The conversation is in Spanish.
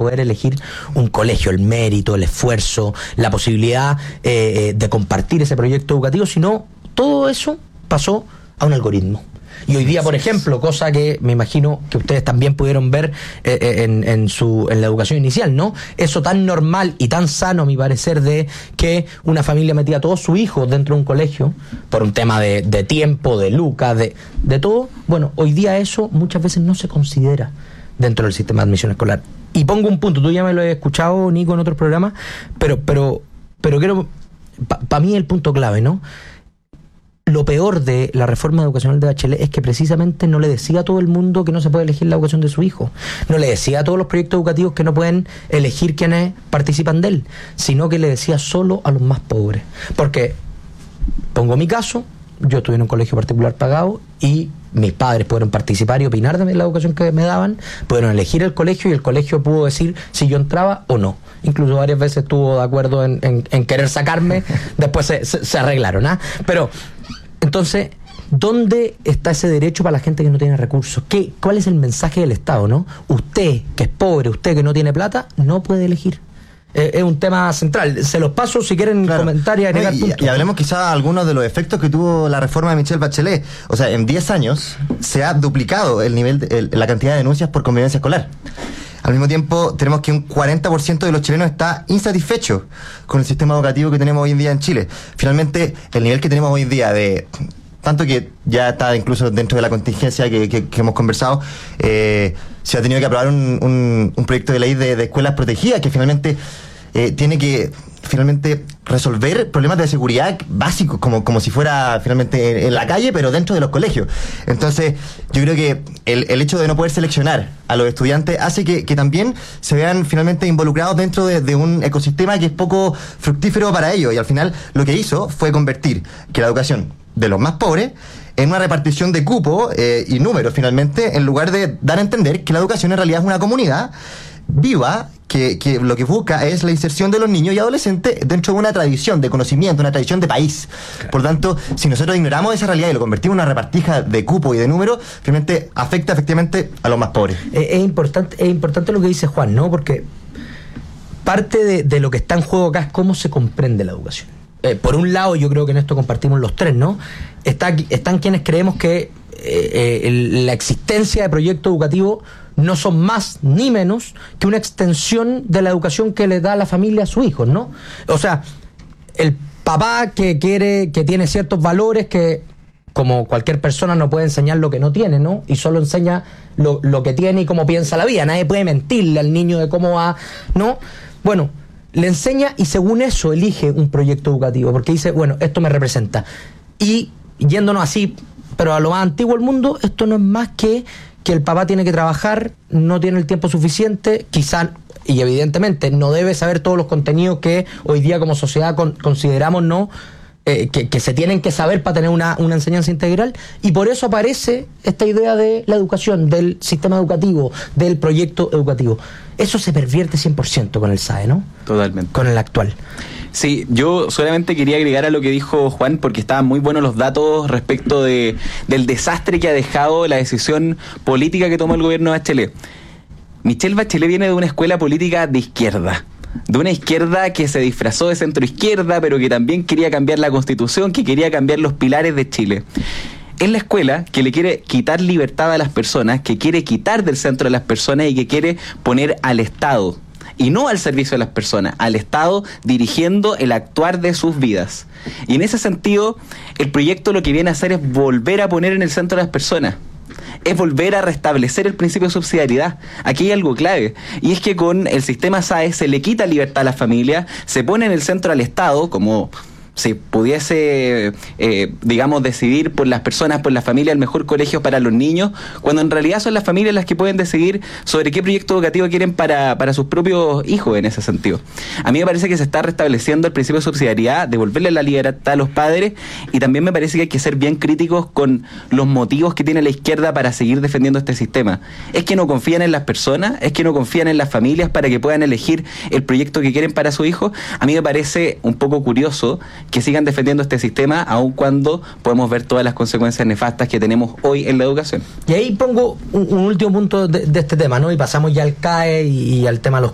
poder elegir un colegio, el mérito, el esfuerzo, la posibilidad de compartir ese proyecto educativo, sino todo eso pasó a un algoritmo. Y hoy día, por ejemplo, cosa que me imagino que ustedes también pudieron ver en la educación inicial, ¿no? Eso tan normal y tan sano, a mi parecer, de que una familia metía a todos sus hijos dentro de un colegio, por un tema de tiempo, de lucas, de todo. Bueno, hoy día eso muchas veces no se considera dentro del sistema de admisión escolar. Y pongo un punto, tú ya me lo he escuchado, Nico, en otros programas, pero quiero, para mí el punto clave, ¿no? Lo peor de la reforma educacional de Bachelet es que precisamente no le decía a todo el mundo que no se puede elegir la educación de su hijo. No le decía a todos los proyectos educativos que no pueden elegir quienes participan de él, sino que le decía solo a los más pobres. Porque, pongo mi caso, yo estuve en un colegio particular pagado y mis padres pudieron participar y opinar de la educación que me daban, pudieron elegir el colegio y el colegio pudo decir si yo entraba o no. Incluso varias veces estuvo de acuerdo en querer sacarme, después se arreglaron, ¿ah? Pero, entonces, ¿dónde está ese derecho para la gente que no tiene recursos? ¿Cuál es el mensaje del Estado, no? Usted, que es pobre, usted que no tiene plata, no puede elegir. Es un tema central. Se los paso si quieren comentar y agregar puntos. Y hablemos quizás algunos de los efectos que tuvo la reforma de Michelle Bachelet. O sea, en 10 años se ha duplicado el nivel, la cantidad de denuncias por convivencia escolar. Al mismo tiempo, tenemos que un 40% de los chilenos está insatisfecho con el sistema educativo que tenemos hoy en día en Chile. Finalmente, el nivel que tenemos hoy en día de... Tanto que ya está incluso dentro de la contingencia que hemos conversado, se ha tenido que aprobar un proyecto de ley de escuelas protegidas que finalmente tiene que resolver problemas de seguridad básicos, como si fuera finalmente en la calle, pero dentro de los colegios. Entonces, yo creo que el hecho de no poder seleccionar a los estudiantes hace que también se vean finalmente involucrados dentro de un ecosistema que es poco fructífero para ellos. Y al final lo que hizo fue convertir que la educación de los más pobres en una repartición de cupo y números finalmente, en lugar de dar a entender que la educación en realidad es una comunidad viva que lo que busca es la inserción de los niños y adolescentes dentro de una tradición de conocimiento, una tradición de país. Claro. Por tanto, si nosotros ignoramos esa realidad y lo convertimos en una repartija de cupo y de números, realmente afecta efectivamente a los más pobres. Es importante lo que dice Juan, ¿no? Porque parte de lo que está en juego acá es cómo se comprende la educación. Por un lado, yo creo que en esto compartimos los tres, ¿no? Están quienes creemos que la existencia de proyectos educativos no son más ni menos que una extensión de la educación que le da la familia a sus hijos, ¿no? O sea, el papá que tiene ciertos valores que, como cualquier persona, no puede enseñar lo que no tiene, ¿no? Y solo enseña lo que tiene y cómo piensa la vida. Nadie puede mentirle al niño de cómo va, ¿no? Bueno, le enseña y según eso elige un proyecto educativo, porque dice, bueno, esto me representa. Y yéndonos así, pero a lo más antiguo del mundo, esto no es más que el papá tiene que trabajar, no tiene el tiempo suficiente, quizá, y evidentemente no debe saber todos los contenidos que hoy día como sociedad consideramos no que se tienen que saber para tener una enseñanza integral, y por eso aparece esta idea de la educación, del sistema educativo, del proyecto educativo. Eso se pervierte 100% con el SAE, ¿no? Totalmente. Con el actual. Sí, yo solamente quería agregar a lo que dijo Juan, porque estaban muy buenos los datos respecto del desastre que ha dejado la decisión política que tomó el gobierno de Bachelet. Michelle Bachelet viene de una escuela política de izquierda, de una izquierda que se disfrazó de centroizquierda, pero que también quería cambiar la Constitución, que quería cambiar los pilares de Chile. Es la escuela que le quiere quitar libertad a las personas, que quiere quitar del centro de las personas y que quiere poner al Estado, y no al servicio de las personas, al Estado dirigiendo el actuar de sus vidas. Y en ese sentido, el proyecto lo que viene a hacer es volver a poner en el centro a las personas. Es volver a restablecer el principio de subsidiariedad. Aquí hay algo clave, y es que con el sistema SAE se le quita libertad a la familia, se pone en el centro al Estado, como si pudiese, digamos, decidir por las personas, por la familia, el mejor colegio para los niños, cuando en realidad son las familias las que pueden decidir sobre qué proyecto educativo quieren para sus propios hijos en ese sentido. A mí me parece que se está restableciendo el principio de subsidiariedad, devolverle la libertad a los padres, y también me parece que hay que ser bien críticos con los motivos que tiene la izquierda para seguir defendiendo este sistema. Es que no confían en las personas, es que no confían en las familias para que puedan elegir el proyecto que quieren para su hijo. A mí me parece un poco curioso que sigan defendiendo este sistema, aun cuando podemos ver todas las consecuencias nefastas que tenemos hoy en la educación. Y ahí pongo un último punto de este tema, ¿no? Y pasamos ya al CAE y al tema de los